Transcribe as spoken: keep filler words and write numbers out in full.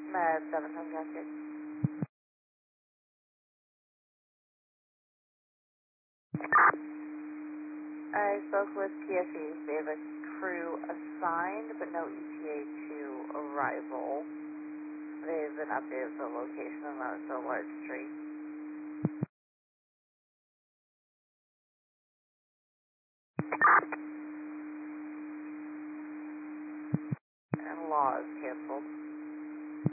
Med seven home casket. I spoke with P S E. They have a crew assigned, but no E T A to arrival. They've been updated the location, and that's a large tree. And law is canceled.